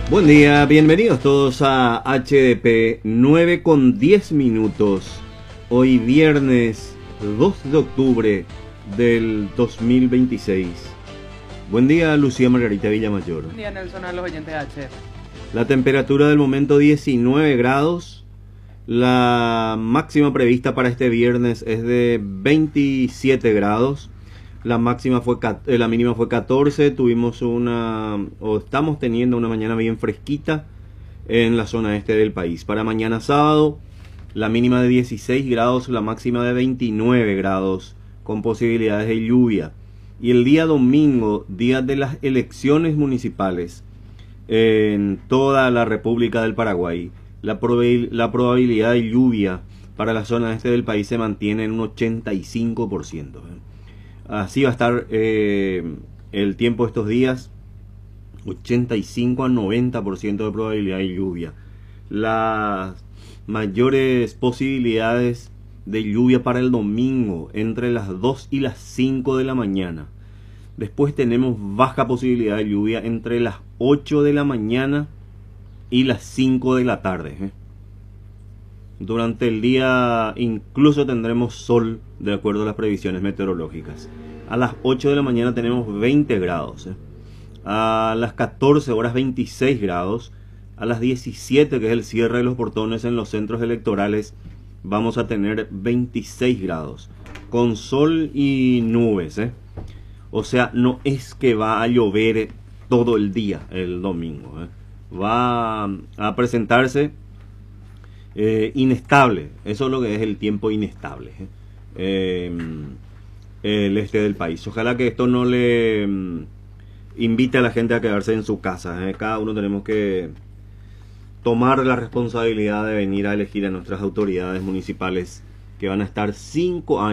Buen día, bienvenidos todos a HDP 9 con 10 minutos. Hoy viernes 2 de octubre del 2026. Buen día, Lucía Margarita Villamayor. Buen día, Nelson, a los oyentes de HDP. La temperatura del momento 19 grados. La máxima prevista para este viernes es de 27 grados. La mínima fue 14. Estamos teniendo una mañana bien fresquita en la zona este del país. Para mañana sábado, la mínima de 16 grados, la máxima de 29 grados, con posibilidades de lluvia. Y el día domingo, día de las elecciones municipales en toda la República del Paraguay, la probabilidad de lluvia para la zona este del país se mantiene en un 85%. Así va a estar el tiempo estos días, 85 a 90% de probabilidad de lluvia. Las mayores posibilidades de lluvia para el domingo entre las 2 y las 5 de la mañana. Después tenemos baja posibilidad de lluvia entre las 8 de la mañana y las 5 de la tarde. Durante el día incluso tendremos sol, de acuerdo a las previsiones meteorológicas. A las 8 de la mañana tenemos 20 grados. A las 14 horas 26 grados. A las 17, que es el cierre de los portones en los centros electorales, vamos a tener 26 grados. Con sol y nubes. O sea, no es que va a llover todo el día el domingo. Va a presentarse inestable. Eso es lo que es el tiempo inestable. El este del país. Ojalá que esto no le invite a la gente a quedarse en su casa. Cada uno tenemos que tomar la responsabilidad de venir a elegir a nuestras autoridades municipales que van a estar 5 años